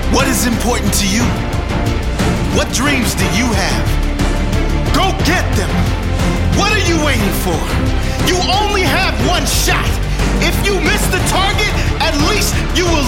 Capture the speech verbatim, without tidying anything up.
What is important to you? What dreams do you have? Go get them. What are you waiting for? You only have one shot. If you miss the target, at least you will